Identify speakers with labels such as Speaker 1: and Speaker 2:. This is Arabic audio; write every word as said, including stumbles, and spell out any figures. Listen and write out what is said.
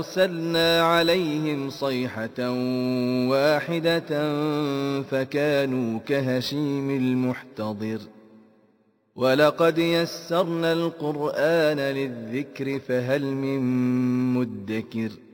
Speaker 1: أرسلنا عليهم صيحة واحدة فكانوا كهشيم المحتضر ولقد يسرنا القرآن للذكر فهل من مدكر